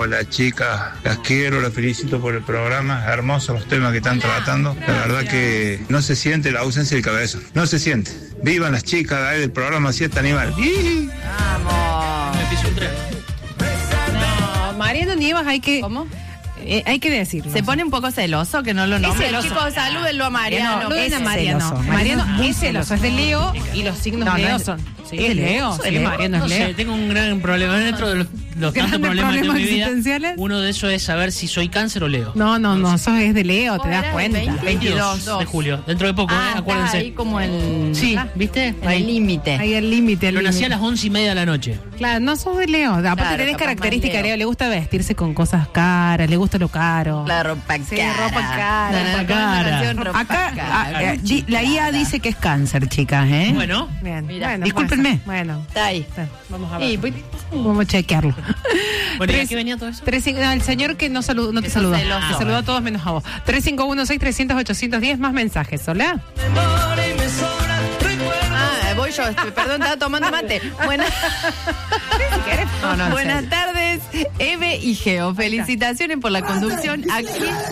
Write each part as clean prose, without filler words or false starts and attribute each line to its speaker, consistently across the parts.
Speaker 1: Hola chicas, las quiero, las felicito por el programa, hermosos los temas que están tratando. La verdad que no se siente la ausencia del cabezón, no se siente. Vivan las chicas de ahí del programa Siesta Animal.
Speaker 2: ¡Vamos!
Speaker 3: No, Mariano Nievas hay que...
Speaker 2: ¿Cómo?
Speaker 3: Hay que decirlo.
Speaker 2: Se pone un poco celoso que no lo nombren.
Speaker 3: celoso.
Speaker 2: Chicos, salúdenlo a Mariano.
Speaker 3: Saluden a
Speaker 2: Es
Speaker 3: Mariano.
Speaker 2: celoso.
Speaker 3: Mariano es celoso, es de Leo y los signos
Speaker 2: No,
Speaker 3: de Leo
Speaker 2: no es-
Speaker 3: son. Sí,
Speaker 2: ¿es
Speaker 3: es
Speaker 2: Leo?
Speaker 3: Leo.
Speaker 2: ¿Sos
Speaker 3: Sí,
Speaker 2: Leo?
Speaker 3: Mariano es
Speaker 4: No
Speaker 3: Leo.
Speaker 4: sé, tengo un gran problema dentro de los tantos
Speaker 3: Grandes
Speaker 4: problemas que tengo en mi vida.
Speaker 3: existenciales.
Speaker 4: Uno de esos es saber si soy cáncer o Leo.
Speaker 3: No, eso es de Leo, te
Speaker 2: ¿Vos
Speaker 3: das
Speaker 2: eras
Speaker 3: cuenta.
Speaker 4: 22 de julio, dentro de poco, acuérdense.
Speaker 2: Ahí como el...
Speaker 4: Sí, ¿viste?
Speaker 2: En el límite.
Speaker 3: Ahí al límite.
Speaker 4: Lo nací a las 11:30 de la noche.
Speaker 3: Claro, no sos de Leo. Aparte
Speaker 2: Claro,
Speaker 3: tenés
Speaker 2: capaz
Speaker 3: características
Speaker 2: más
Speaker 3: de
Speaker 2: Leo.
Speaker 3: Leo. Le gusta vestirse con cosas caras, le gusta lo caro.
Speaker 2: La ropa
Speaker 3: Sí,
Speaker 2: cara.
Speaker 3: ropa cara,
Speaker 2: La
Speaker 3: ropa
Speaker 4: cara.
Speaker 2: ropa
Speaker 5: Acá,
Speaker 2: cara.
Speaker 5: la IA dice que es cáncer, chicas, ¿eh?
Speaker 4: Bueno,
Speaker 3: Bien,
Speaker 2: Mira,
Speaker 3: bueno,
Speaker 5: discúlpenme.
Speaker 3: puede ser. Bueno,
Speaker 2: Está ahí.
Speaker 3: vamos a ver.
Speaker 2: Y, pues,
Speaker 3: Vamos a chequearlo.
Speaker 4: bueno, ¿y a
Speaker 3: Tres-
Speaker 4: qué venía todo eso?
Speaker 3: el señor que no te
Speaker 2: Eso
Speaker 3: saludó.
Speaker 2: celoso.
Speaker 3: Te saludó a todos menos a vos. 351-6300-810, más mensajes. ¿Hola?
Speaker 2: voy yo. Perdón, estaba tomando mate. Buenas tardes, Eve y Geo. Felicitaciones por la conducción aquí.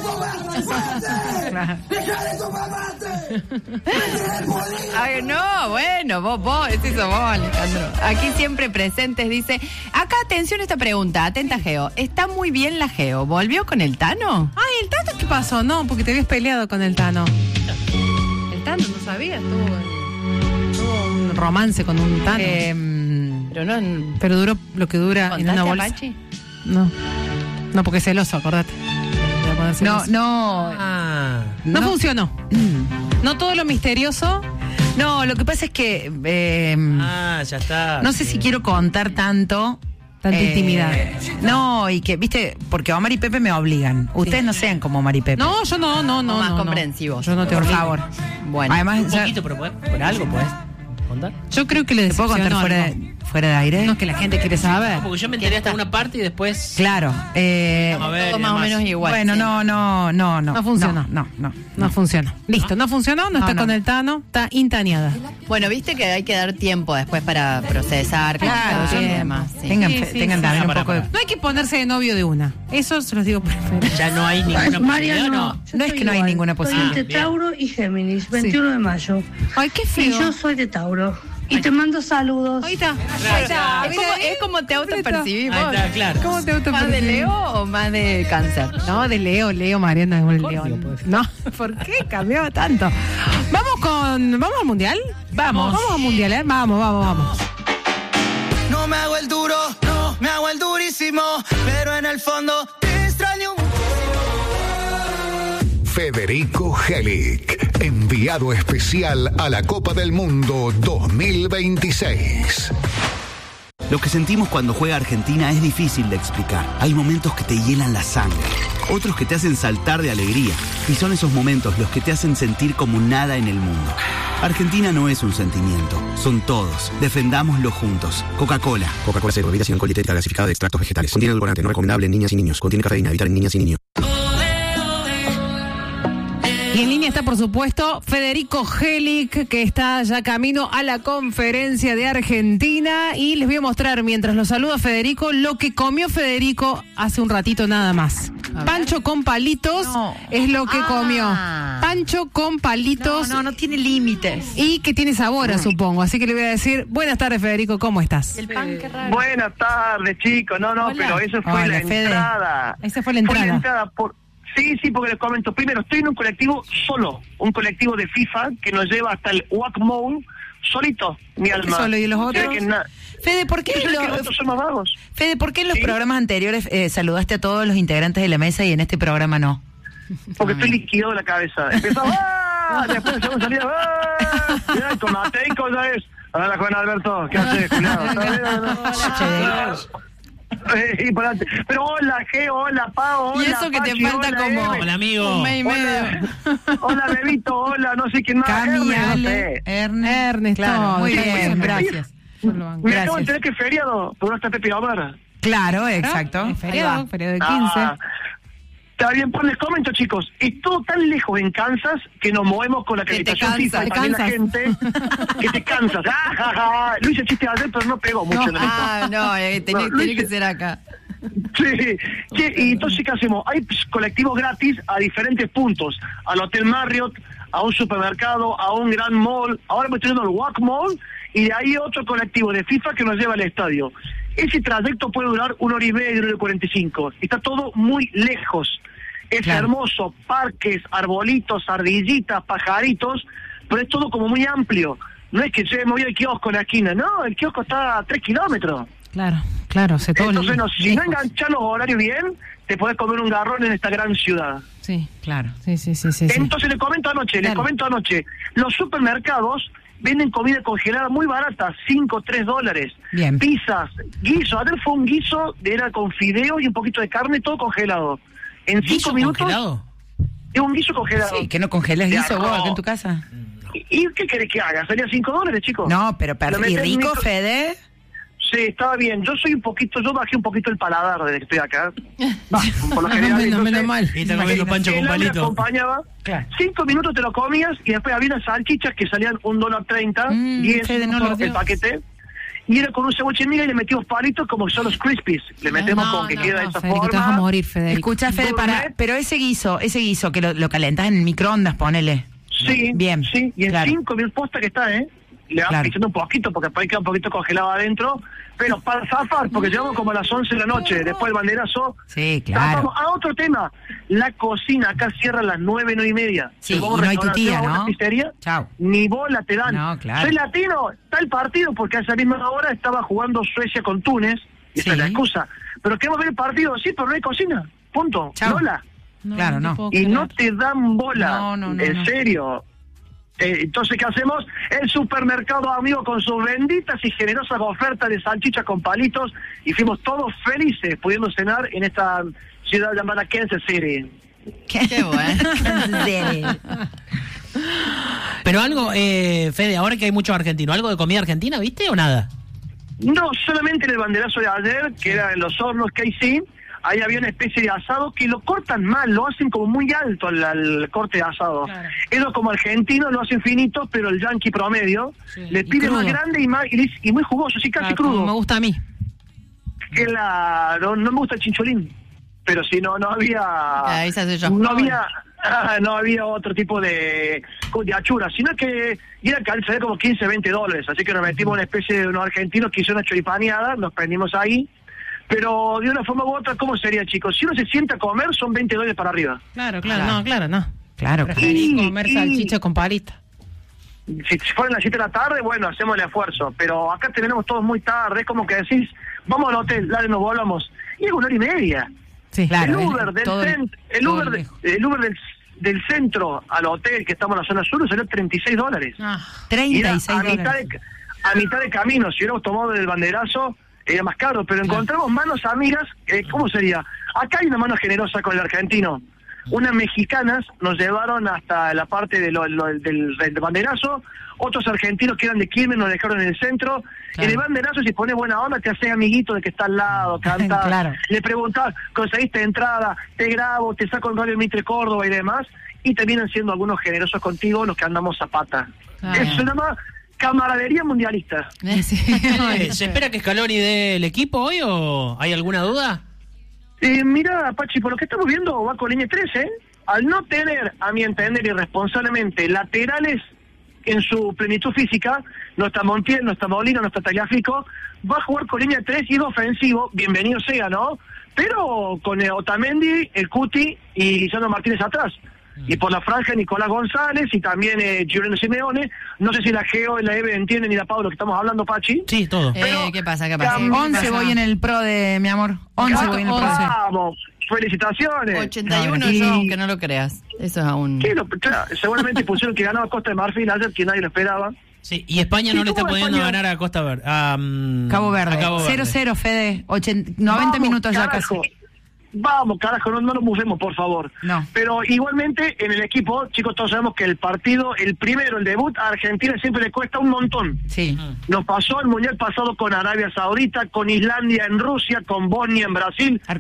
Speaker 2: Ay, no, bueno, vos, ese sos vos, Alejandro. Aquí siempre presentes, dice. Acá, atención a esta pregunta, atenta, Geo. ¿Está muy bien la Geo? ¿Volvió con el Tano?
Speaker 3: Ay, ¿el Tano qué pasó? No, porque te habías peleado con el Tano. El Tano, no sabías, tuvo un romance con un Tano.
Speaker 2: Pero no.
Speaker 3: Pero duró lo que dura en una
Speaker 2: ¿Contaste,
Speaker 3: bolsa.
Speaker 2: Apache?
Speaker 3: No, porque es celoso, acordate. Te va a poner celoso. No funcionó. No todo lo misterioso.
Speaker 5: No, lo que pasa es que
Speaker 4: Ya está.
Speaker 5: no sé si quiero contar tanto.
Speaker 3: Tanta intimidad.
Speaker 5: No, y que, viste, porque Omar y Pepe me obligan. Ustedes no sean como Omar y Pepe.
Speaker 3: No, yo no.
Speaker 2: Más
Speaker 3: no.
Speaker 2: comprensivos.
Speaker 3: Yo no te
Speaker 5: por
Speaker 3: obligo.
Speaker 5: favor.
Speaker 2: Bueno.
Speaker 5: Además,
Speaker 4: Un poquito, pero por algo puedes contar.
Speaker 3: Yo creo que le
Speaker 5: ¿te puedo contar
Speaker 3: decepcionó
Speaker 5: fuera de aire?
Speaker 3: algo. No, que la gente quiere saber.
Speaker 4: Porque yo me enteré hasta una parte y después.
Speaker 5: Claro.
Speaker 4: A ver,
Speaker 2: Todo más o menos igual.
Speaker 5: Bueno,
Speaker 2: sí.
Speaker 5: no.
Speaker 3: No funcionó. No funcionó. Listo, no funcionó, no está
Speaker 5: no.
Speaker 3: con el Tano, está intaneada.
Speaker 2: Bueno, viste que hay que dar tiempo después para procesar.
Speaker 5: Claro,
Speaker 2: y
Speaker 5: sí.
Speaker 2: demás. Sí.
Speaker 5: Tengan,
Speaker 3: Sí,
Speaker 5: tengan también un
Speaker 4: Pará,
Speaker 5: poco de...
Speaker 4: pará.
Speaker 3: No hay que ponerse de novio de una. Eso se los digo por experiencia.
Speaker 4: Ya no hay ninguna posibilidad, ¿no?
Speaker 5: No es que no hay ninguna
Speaker 6: Soy
Speaker 5: posibilidad.
Speaker 6: de Tauro y Géminis, 21 de mayo.
Speaker 3: Ay, qué
Speaker 6: Y
Speaker 3: feo.
Speaker 6: yo soy de Tauro. Y te mando saludos.
Speaker 3: Ahí está.
Speaker 2: Es como te autopercibís
Speaker 4: Ahí
Speaker 2: vos.
Speaker 4: está, claro.
Speaker 3: ¿Cómo te
Speaker 2: ¿Más de
Speaker 3: autopercibís?
Speaker 2: Leo o más de Cáncer?
Speaker 3: No, de Leo, Mariano es un
Speaker 4: Scorpio,
Speaker 3: león.
Speaker 4: puede ser.
Speaker 3: No, ¿por qué cambió tanto? ¿Vamos al mundial? Vamos al mundial, ¿eh? Vamos.
Speaker 7: No me hago el duro, no me hago el durísimo, pero en el fondo te extraño.
Speaker 8: Federico Helic, enviado especial a la Copa del Mundo 2026.
Speaker 9: Lo que sentimos cuando juega Argentina es difícil de explicar. Hay momentos que te hielan la sangre, otros que te hacen saltar de alegría. Y son esos momentos los que te hacen sentir como nada en el mundo. Argentina no es un sentimiento, son todos. Defendámoslo juntos. Coca-Cola.
Speaker 10: Coca-Cola Cero, bebida sin alcohol dietética gasificada de extractos vegetales. Contiene edulcorante, no recomendable en niñas y niños. Contiene cafeína, evitar en niñas y niños.
Speaker 3: Y en línea está, por supuesto, Federico Helic, que está ya camino a la conferencia de Argentina. Y les voy a mostrar, mientras lo saluda Federico, lo que comió Federico hace un ratito nada más. Pancho con palitos es lo que comió. Pancho con palitos.
Speaker 5: No tiene límites.
Speaker 3: Y que tiene sabor, supongo. Así que le voy a decir, buenas tardes, Federico, ¿cómo estás?
Speaker 2: El pan, qué raro.
Speaker 11: Buenas tardes, chicos. No,
Speaker 3: Hola.
Speaker 11: pero eso fue
Speaker 5: Hola,
Speaker 11: la
Speaker 5: Fede.
Speaker 11: entrada.
Speaker 3: Esa fue la entrada.
Speaker 11: Sí, porque les comento. Primero, estoy en un colectivo solo, un colectivo de FIFA que nos lleva hasta el Wacmoon, solito, mi alma.
Speaker 5: Solo? ¿Y los
Speaker 11: O sea
Speaker 5: otros?
Speaker 11: que
Speaker 5: Fede, ¿por qué
Speaker 11: Yo sé que los otros son más vagos.
Speaker 5: Fede, ¿por qué en los
Speaker 11: ¿Sí?
Speaker 5: programas anteriores saludaste a todos los integrantes de la mesa y en este programa no?
Speaker 11: Porque estoy liquidado de la cabeza. Empezó, ¡ah! Después hacemos salida, ¡ah! Mirá, con Mateico ya es. Hola, Juan Alberto, ¿qué haces, cuidado? Pero hola, Geo, hola, Pao, hola,
Speaker 2: Y eso que te
Speaker 11: Pachi,
Speaker 2: falta
Speaker 11: hola,
Speaker 2: como
Speaker 11: Eve.
Speaker 4: Hola, amigo.
Speaker 2: un mes y medio.
Speaker 11: Hola, Bebito, hola, no sé quién más.
Speaker 5: Cami,
Speaker 11: Hermes, no
Speaker 5: Ale,
Speaker 11: sé.
Speaker 3: Ernest,
Speaker 5: Claro,
Speaker 3: todo.
Speaker 5: muy
Speaker 3: Está
Speaker 5: bien,
Speaker 3: gracias. Yo lo banco.
Speaker 11: Me acabo de
Speaker 5: Gracias.
Speaker 11: enterar que es feriado, pero no está Pepe Omar.
Speaker 5: Claro, exacto.
Speaker 3: Es feriado, feriado de 15.
Speaker 11: Ah, Está bien, pues les comento, chicos, es todo tan lejos en Kansas que nos movemos con la acreditación FIFA y también la gente que te cansas. Lo hice chiste ayer, pero no pegó mucho.
Speaker 2: Tiene que ser acá.
Speaker 11: Sí, y entonces, ¿qué hacemos? Hay colectivos gratis a diferentes puntos, al Hotel Marriott, a un supermercado, a un gran mall. Ahora me estoy yendo al Walk Mall y de ahí otro colectivo de FIFA que nos lleva al estadio. Ese trayecto puede durar 1 hora y media, 1 hora y 45. Está todo muy lejos. Es hermoso, parques, arbolitos, ardillitas, pajaritos, pero es todo como muy amplio. No es que yo me voy al kiosco en la esquina, no, el kiosco está a 3 kilómetros.
Speaker 3: Claro, se todo.
Speaker 11: Entonces, si no enganchas los horarios bien, te podés comer un garrón en esta gran ciudad.
Speaker 3: Sí, claro. Sí.
Speaker 11: Entonces les comento anoche, los supermercados venden comida congelada muy barata, $5, $3.
Speaker 5: Bien.
Speaker 11: Pizzas, guiso. Ayer fue un guiso, era con fideo y un poquito de carne, todo congelado. En 5 minutos.
Speaker 4: ¿Congelado?
Speaker 11: Es un guiso congelado.
Speaker 5: Sí, que no congeles guiso vos acá en tu casa.
Speaker 11: ¿Y qué querés que haga? Salía $5, chicos.
Speaker 5: No, pero ¿y rico, Fede?
Speaker 11: Sí, estaba bien. Yo bajé un poquito el paladar desde que estoy acá. Por lo general,
Speaker 3: menos mal.
Speaker 4: Y está comiendo pancho con palito.
Speaker 11: Acompañaba. 5 minutos te lo comías y después había unas salchichas que salían $1.30, 10 el paquete. Y era con un cebolla y miga y le metimos palitos como que son los Crispies. Le metemos con que queda de esa
Speaker 3: Federico, te vas a
Speaker 11: forma.
Speaker 3: morir, Federico.
Speaker 5: Escucha, Fede, pero ese guiso que lo calentás en microondas, ponele.
Speaker 11: Sí,
Speaker 5: bien.
Speaker 11: Sí, y en 5 minutos posta que está, le vas pisando un poquito porque después queda un poquito congelado adentro, pero para zafar, porque llegamos como a las 11 de la noche, después del banderazo.
Speaker 5: Sí, claro.
Speaker 11: Zafamos. Otro tema, la cocina acá cierra a las 9, 9 y media.
Speaker 5: Sí, y no hay tu tía, ¿no?
Speaker 11: Pizzería,
Speaker 5: chao.
Speaker 11: Ni bola te dan.
Speaker 5: No, claro.
Speaker 11: Soy latino, está el partido, porque a esa misma hora estaba jugando Suecia con Túnez, y esa es la excusa. Pero queremos ver el partido, sí, pero no hay cocina, punto.
Speaker 5: Chao.
Speaker 11: Bola.
Speaker 5: Claro, no.
Speaker 11: Y no te dan bola,
Speaker 5: no,
Speaker 11: en serio. Entonces, ¿qué hacemos? El supermercado amigo con sus benditas y generosas ofertas de salchicha con palitos y fuimos todos felices pudiendo cenar en esta ciudad llamada Kansas City.
Speaker 2: Qué bueno.
Speaker 4: Pero algo, Fede, ahora que hay muchos argentinos, ¿algo de comida argentina, viste o nada?
Speaker 11: No, solamente en el banderazo de ayer, que era en los hornos que sí, ahí había una especie de asado que lo cortan mal, lo hacen como muy alto al corte de asado. Claro. Ellos como argentinos lo hacen finito, pero el yanqui promedio le pide más grande y muy jugoso, sí, casi crudo.
Speaker 3: Me gusta a mí.
Speaker 11: No me gusta el chincholín, pero si no había... No había otro tipo de achura, sino que era que salía como $15, $20, así que nos metimos una especie de unos argentinos que hicieron una choripaneada, nos prendimos ahí. Pero de una forma u otra, ¿cómo sería, chicos? Si uno se sienta a comer, son $20 para arriba.
Speaker 3: Claro.
Speaker 5: Claro.
Speaker 3: Preferís comer salchicha con palita.
Speaker 11: Si fueran las 7 de la tarde, bueno, hacemos el esfuerzo. Pero acá tenemos todos muy tarde, es como que decís, vamos al hotel, dale, nos volvamos. Y es 1 hora y media.
Speaker 3: Sí, claro.
Speaker 11: El Uber del centro al hotel, que estamos en la zona sur, salió $36.
Speaker 5: $36.
Speaker 11: A mitad de camino, si hubiéramos tomado del banderazo, era más caro, pero encontramos manos amigas, ¿cómo sería? Acá hay una mano generosa con el argentino. Unas mexicanas nos llevaron hasta la parte del banderazo, otros argentinos que eran de Quilmes nos dejaron en el centro. En el banderazo, si pones buena onda, te haces amiguito de que está al lado, canta, le preguntás, conseguiste entrada, te grabo, te saco en Radio Mitre Córdoba y demás, y terminan siendo algunos generosos contigo, los que andamos a pata. Eso se llama camaradería mundialista.
Speaker 4: ¿Se espera que Scaloni dé el equipo hoy o hay alguna duda?
Speaker 11: Mira, Pachi, por lo que estamos viendo va con línea 3, Al no tener, a mi entender, irresponsablemente laterales en su plenitud física, no está Montiel, no está Molina, no está Tagliafico, va a jugar con línea 3 y es ofensivo, bienvenido sea, ¿no? Pero con Otamendi, el Cuti y Lisandro Martínez atrás. Y por la franja Nicolás González y también Giuliano Simeone. No sé si la Geo y la Eve entienden y la Pablo que estamos hablando, Pachi.
Speaker 4: Sí, todo.
Speaker 2: Pero, ¿Qué pasa?
Speaker 5: 11 voy en el pro de mi amor. 11 voy en el pro.
Speaker 11: Vamos, felicitaciones.
Speaker 2: 81 yo, aunque no lo creas. Eso es aún.
Speaker 11: Seguramente pusieron que ganaba Costa de Marfil ayer, que nadie lo esperaba.
Speaker 4: Sí, y España no le está pudiendo ganar a Costa Verde.
Speaker 5: Cabo Verde. 0-0, Fede. 90 minutos ya casi.
Speaker 11: Vamos, carajo, no nos movemos, por favor.
Speaker 5: No.
Speaker 11: Pero igualmente, en el equipo, chicos, todos sabemos que el partido, el primero, el debut, a Argentina siempre le cuesta un montón.
Speaker 5: Sí.
Speaker 11: Nos pasó el Mundial pasado con Arabia Saudita, con Islandia en Rusia, con Bosnia en Brasil.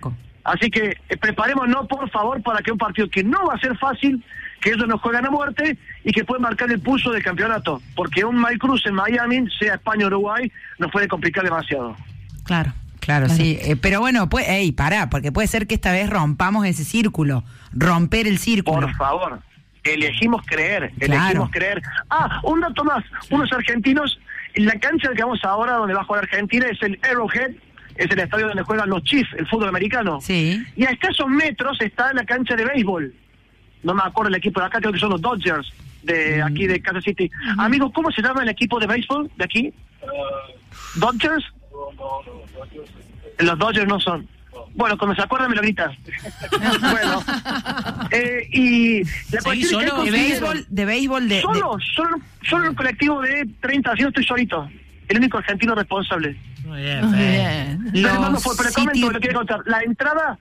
Speaker 11: Así que preparémonos, por favor, para que un partido que no va a ser fácil, que ellos nos juegan a muerte y que puede marcar el pulso del campeonato, porque un Mike Cruz en Miami, sea España o Uruguay, nos puede complicar demasiado.
Speaker 5: Claro, sí. Pero bueno, pará, porque puede ser que esta vez rompamos ese círculo, romper el círculo.
Speaker 11: Por favor, elegimos creer. Un dato más, unos argentinos, en la cancha que vamos ahora, donde va a jugar Argentina, es el Arrowhead, es el estadio donde juegan los Chiefs, el fútbol americano.
Speaker 5: Sí.
Speaker 11: Y a escasos metros está la cancha de béisbol. No me acuerdo el equipo de acá, creo que son los Dodgers, de aquí de Kansas City. Amigos, ¿cómo se llama el equipo de béisbol de aquí? ¿Dodgers? Los Dodgers no son. Bueno, cuando se acuerdan me lo gritan. Bueno. Y la cuestión es que solo en un colectivo de 30 años estoy solito. El único argentino responsable.
Speaker 4: Muy bien.
Speaker 11: Pero le comento, lo quiero contar. La entrada,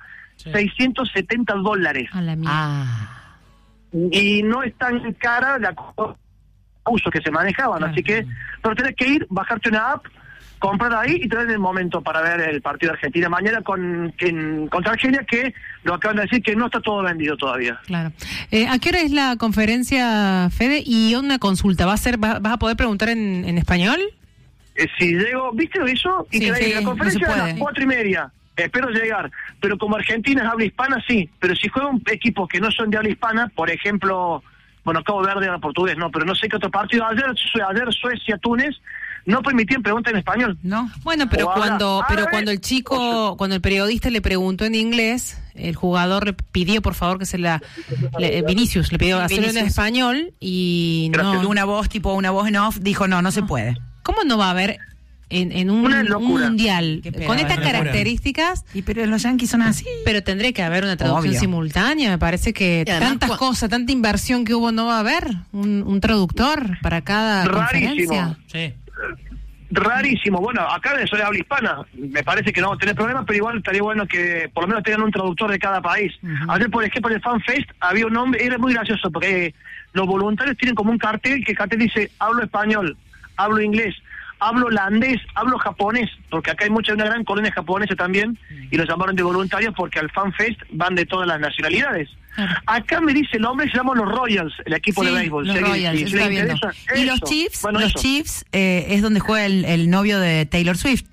Speaker 11: $670.
Speaker 2: A la mierda.
Speaker 11: Y no es tan cara la uso que se manejaban, así que pero tenés que ir, bajarte una app, comprar ahí y tener el momento para ver el partido de Argentina mañana contra Argelia, que lo acaban de decir que no está todo vendido todavía.
Speaker 3: Claro. ¿A qué hora es la conferencia, Fede? Y una consulta, ¿vas a poder preguntar en español?
Speaker 11: Si llego, ¿viste eso? Y
Speaker 3: sí,
Speaker 11: la conferencia a las 4:30. Espero llegar, pero como Argentina es habla hispana, sí, pero si juegan equipos que no son de habla hispana, por ejemplo, Cabo Verde era portugués, no, pero no sé qué otro partido, ayer Suecia, Túnez, no permitían preguntas en español.
Speaker 3: No. Bueno, pero cuando el periodista le preguntó en inglés, el jugador le pidió por favor que Vinicius le pidió hacerlo en español y no.
Speaker 5: Una voz en off dijo no se puede.
Speaker 3: ¿Cómo no va a haber en un mundial con estas características?
Speaker 5: Pero los yanquis son así.
Speaker 3: Pero tendría que haber una traducción simultánea. Me parece que tantas cosas, tanta inversión que hubo, no va a haber un traductor para cada conferencia.
Speaker 4: Sí.
Speaker 11: Rarísimo. Bueno, acá en Venezuela habla hispana. Me parece que no vamos a tener problemas, pero igual estaría bueno que por lo menos tengan un traductor de cada país. Ayer, por ejemplo, en el Fan Fest había un hombre, era muy gracioso, porque los voluntarios tienen como un cartel, que el cartel dice: hablo español, hablo inglés, hablo holandés, hablo japonés, porque acá hay una gran colonia japonesa también, y los llamaron de voluntarios porque al Fan Fest van de todas las nacionalidades. Acá me dice el hombre, se llaman los Royals, el equipo de béisbol.
Speaker 5: Los Royals, está viendo. Y los Chiefs, Chiefs es donde juega el novio de Taylor Swift.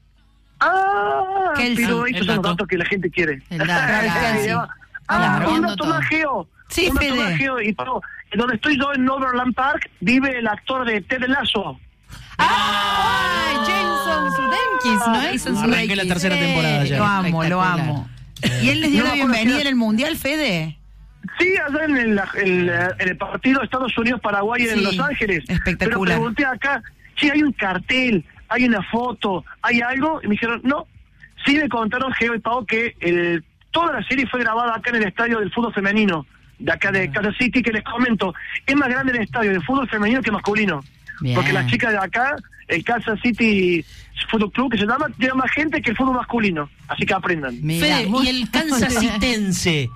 Speaker 11: Pero estos son los datos que la gente quiere. Un dato más geo.
Speaker 5: Sí,
Speaker 11: un dato más geo. Y donde estoy yo, en Overland Park, vive el actor de Ted Lasso.
Speaker 2: Jason Sudeikis, ¿no? Jason Sudeikis.
Speaker 4: Arranqué la tercera temporada ya.
Speaker 5: Lo amo. ¿Y él les dio la bienvenida en el Mundial, Fede?
Speaker 11: Sí, allá en el partido Estados Unidos-Paraguay en Los Ángeles.
Speaker 5: Espectacular.
Speaker 11: Pero pregunté acá, hay un cartel, hay una foto, hay algo, y me dijeron, no. Sí me contaron, Geo y Pau, que toda la serie fue grabada acá en el estadio del fútbol femenino, de acá de Kansas City, que les comento, es más grande el estadio de fútbol femenino que masculino. Bien. Porque las chicas de acá, el Kansas City Fútbol Club, que se llama, tiene más gente que el fútbol masculino. Así que aprendan.
Speaker 4: Fede, y el kansasitense,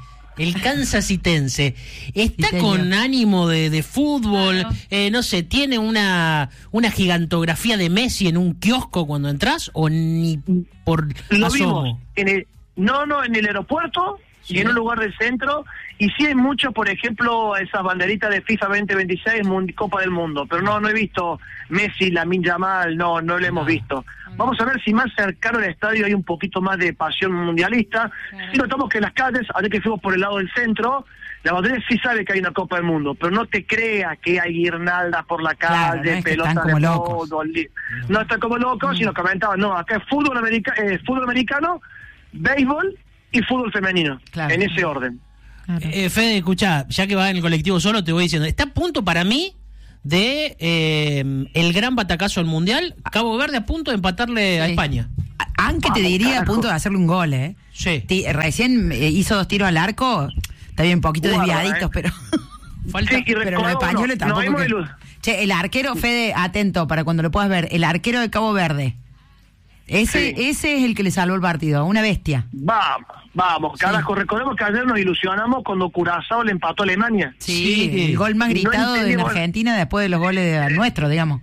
Speaker 4: ¿está con ánimo de fútbol? Claro. No sé, ¿tiene una gigantografía de Messi en un kiosco cuando entras? ¿O ni por
Speaker 11: lo vimos en el aeropuerto y en un lugar del centro? Y sí hay mucho, por ejemplo, esas banderitas de FIFA 2026, Copa del Mundo, pero no he visto Messi, Lamine Yamal, no lo hemos visto. Vamos a ver si más cercano al estadio hay un poquito más de pasión mundialista. Sí notamos que en las calles, ahora que fuimos por el lado del centro, la bandera sí sabe que hay una Copa del Mundo, pero no te creas que hay guirnaldas por la calle, pelotas de fútbol. No están como locos, sino comentaban, acá es fútbol americano, béisbol y fútbol femenino, en ese orden.
Speaker 4: Fede, escuchá, ya que va en el colectivo solo, te voy diciendo, está a punto para mí de el gran batacazo al Mundial, Cabo Verde a punto de empatarle a España.
Speaker 5: Aunque te diría a punto de hacerle un gol,
Speaker 4: Sí.
Speaker 5: Recién hizo 2 tiros al arco, está bien, un poquito desviaditos, pero... pero los españoles tampoco... el arquero, Fede, atento para cuando lo puedas ver, el arquero de Cabo Verde. Ese es el que le salvó el partido, una bestia.
Speaker 11: Vamos, carajo, recordemos que ayer nos ilusionamos cuando Curazao le empató a Alemania.
Speaker 5: Sí, el gol más gritado en Argentina después de los goles nuestros, digamos.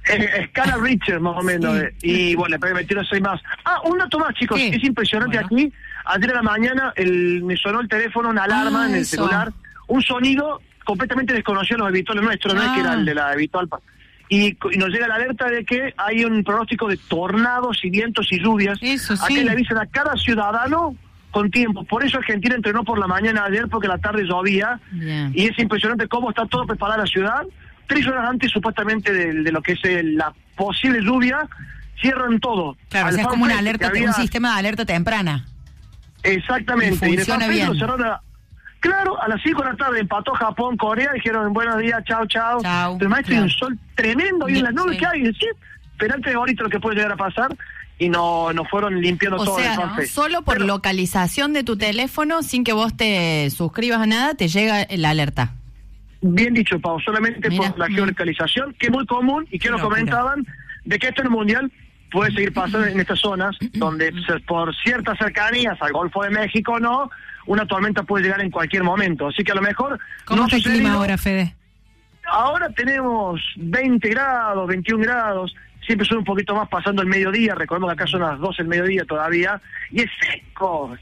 Speaker 11: Escala Richter, más o menos. Y bueno, le metieron 6 más. Un dato más, chicos. ¿Qué? Es impresionante aquí. Ayer a la mañana me sonó el teléfono, una alarma en el celular. Un sonido completamente desconocido en los habituales nuestros, no es que era el de la habitual. Y nos llega la alerta de que hay un pronóstico de tornados y vientos y lluvias.
Speaker 3: Eso sí.
Speaker 11: Aquí le avisan a cada ciudadano con tiempo. Por eso Argentina entrenó por la mañana ayer, porque la tarde llovía.
Speaker 2: Bien.
Speaker 11: Y es impresionante cómo está todo preparada la ciudad. 3 horas antes, supuestamente, de lo que es la posible lluvia, cierran todo.
Speaker 5: Claro, o sea, es como una alerta, un sistema de alerta temprana.
Speaker 11: Exactamente.
Speaker 5: Y funciona bien.
Speaker 11: Claro, a las 5 de la tarde empató Japón, Corea, dijeron buenos días, chao. Pero maestro, hay un sol tremendo y en las nubes que hay, ¿sí? Pero antes de ahorita lo que puede llegar a pasar, y no fueron limpiando todo.
Speaker 2: O sea, solo por localización de tu teléfono, sin que vos te suscribas a nada, te llega la alerta.
Speaker 11: Bien dicho, Pau, solamente por la geolocalización, que es muy común, y que lo comentaban, de que esto en el Mundial puede seguir pasando en estas zonas, donde por ciertas cercanías al Golfo de México, una tormenta puede llegar en cualquier momento. Así que a lo mejor...
Speaker 3: ¿Cómo está el clima ahora, Fede?
Speaker 11: Ahora tenemos 20 grados, 21 grados, siempre son un poquito más pasando el mediodía, recordemos que acá son las 12 del mediodía todavía, y es seco,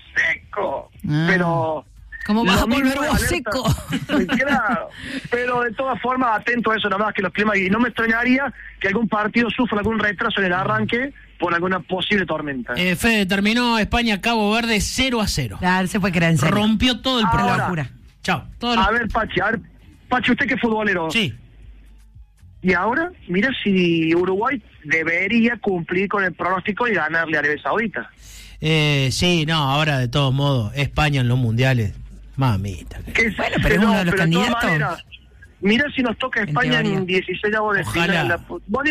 Speaker 11: pero...
Speaker 3: ¿Cómo vas a volver vos seco?
Speaker 11: Claro, pero de todas formas atento a eso, nada más que los climas, y no me extrañaría que algún partido sufra algún retraso en el arranque por alguna posible tormenta.
Speaker 4: Fede, terminó España-Cabo Verde 0-0.
Speaker 5: Claro, se fue creer en serio.
Speaker 4: Rompió todo el programa. Chao.
Speaker 11: A ver, Pachi, ¿usted qué es futbolero?
Speaker 4: Sí.
Speaker 11: Y ahora, mira si Uruguay debería cumplir con el pronóstico y ganarle a Arabia Saudita.
Speaker 4: Sí, ahora de todos modos, España en los mundiales, mamita.
Speaker 5: Bueno, pero es uno de los candidatos.
Speaker 11: Mira si nos toca España en 16avos de final.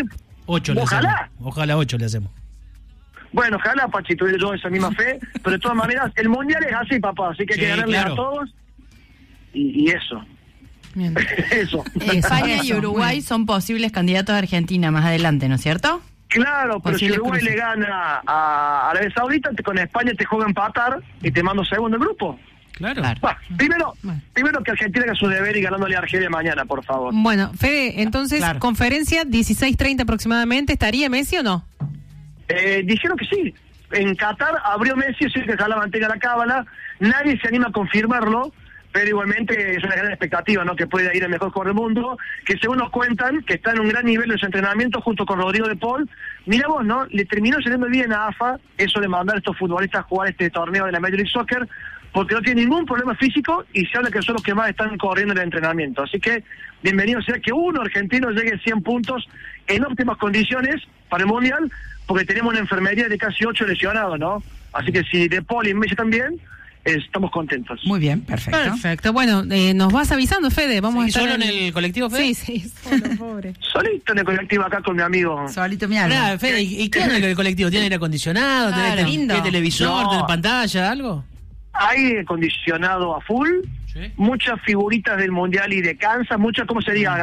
Speaker 4: Ojalá 8 le hacemos.
Speaker 11: Bueno, ojalá, Pachi, tuviera yo esa misma fe, pero de todas maneras, el mundial es así, papá, así que hay que ganarle a todos, y eso.
Speaker 2: Bien. Eso. España y Uruguay son posibles candidatos a Argentina más adelante, ¿no es cierto?
Speaker 11: Claro, pero si Uruguay le gana a Arabia Saudita, con España te juega empatar y te mando segundo el grupo.
Speaker 4: Claro.
Speaker 11: Primero que Argentina haga su deber y ganándole a Argelia mañana, por favor.
Speaker 3: Bueno, Fede, entonces, conferencia 16:30 aproximadamente, ¿estaría Messi o no?
Speaker 11: Dijeron que sí. En Qatar abrió Messi, así que ojalá mantenga la cábala. Nadie se anima a confirmarlo, pero igualmente es una gran expectativa, ¿no? Que puede ir el mejor jugador del mundo, que según nos cuentan, que está en un gran nivel de su entrenamiento junto con Rodrigo de Paul. Mirá vos, ¿no? Le terminó saliendo bien a AFA eso de mandar a estos futbolistas a jugar este torneo de la Major League Soccer, porque no tiene ningún problema físico y se habla que son los que más están corriendo en el entrenamiento. Así que bienvenido sea que uno argentino llegue a 100 puntos en óptimas condiciones para el Mundial, porque tenemos una enfermería de casi 8 lesionados, ¿no? Así que si De Paul y Messi también, estamos contentos.
Speaker 5: Muy bien, perfecto.
Speaker 3: Bueno, nos vas avisando, Fede. Vamos a estar
Speaker 4: ¿Solo en el colectivo, Fede?
Speaker 3: Sí, solo, pobre.
Speaker 11: Solito en el colectivo acá con mi amigo.
Speaker 5: Solito mi alma.
Speaker 4: Fede, ¿y qué onda en el colectivo? ¿Tiene aire acondicionado? ¿Tiene televisor? ¿Tiene pantalla? ¿Algo?
Speaker 11: Aire acondicionado a full. ¿Sí? Muchas figuritas del Mundial y de Kansas. Muchas, ¿cómo sería?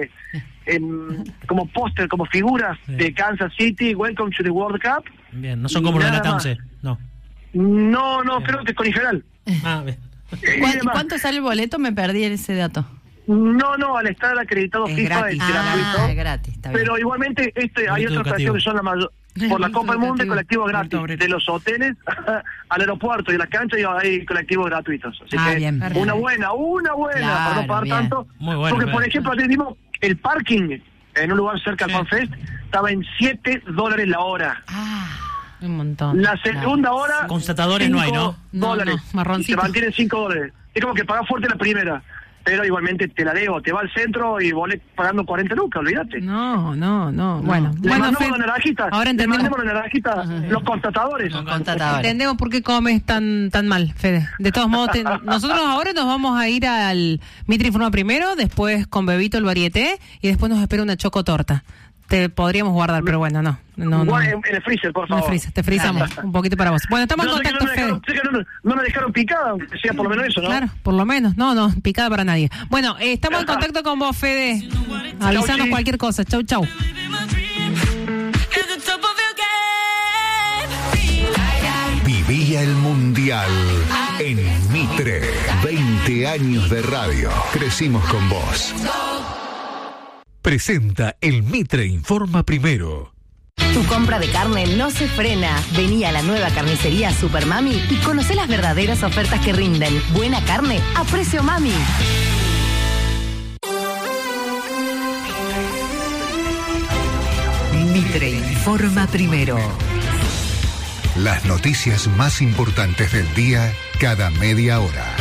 Speaker 11: Como póster, como figuras de Kansas City. Welcome to the World Cup.
Speaker 4: Bien, no son como los de la TAMSE, no.
Speaker 11: No, creo que con Igeral.
Speaker 4: Bien.
Speaker 2: ¿Cuánto sale el boleto? Me perdí ese dato.
Speaker 11: No, al estar acreditado
Speaker 5: es
Speaker 11: FIFA
Speaker 5: gratis.
Speaker 11: es gratuito.
Speaker 2: Es gratis, está bien.
Speaker 11: Pero igualmente hay otros colectivos que son la mayor. Por la Copa del Mundo hay colectivos gratis. De los hoteles al aeropuerto y las canchas hay colectivos gratuitos. Así que
Speaker 5: bien,
Speaker 11: una buena,
Speaker 2: claro,
Speaker 11: para no pagar tanto.
Speaker 4: Muy bueno,
Speaker 11: porque, por ejemplo, ayer vimos el parking en un lugar cerca del FanFest, estaba en $7 la hora.
Speaker 2: Un montón.
Speaker 11: La segunda hora...
Speaker 4: Constatadores no hay, ¿no?
Speaker 11: $5.
Speaker 3: Marroncito.
Speaker 11: Te mantienen $5. Es como que pagás fuerte la primera, pero igualmente te la debo. Te va al centro y volés pagando 40 lucas, olvídate.
Speaker 3: No. Bueno,
Speaker 11: mandamos la naranjita.
Speaker 3: Ahora entendemos.
Speaker 11: La naranjita, los constatadores.
Speaker 3: Entendemos por qué comes tan mal, Fede. De todos modos, nosotros ahora nos vamos a ir al Mitri Informa primero, después con Bebito el varieté y después nos espera una chocotorta. Te podríamos guardar, pero bueno, no.
Speaker 11: En el freezer, por favor.
Speaker 3: En el freezer, te frizamos un poquito para vos. Bueno, estamos en contacto, Fede.
Speaker 11: No me dejaron picada, aunque sea por lo menos eso, ¿no?
Speaker 3: Claro, por lo menos. No, picada para nadie. Bueno, estamos en contacto con vos, Fede. Avisanos cualquier cosa. Chau.
Speaker 8: Vivía el Mundial en Mitre. 20 años de radio. Crecimos con vos. presenta el Mitre Informa Primero.
Speaker 12: Tu compra de carne no se frena. Vení a la nueva carnicería Super Mami y conocé las verdaderas ofertas que rinden. Buena carne a precio mami.
Speaker 8: Mitre Informa Primero. Las noticias más importantes del día cada media hora.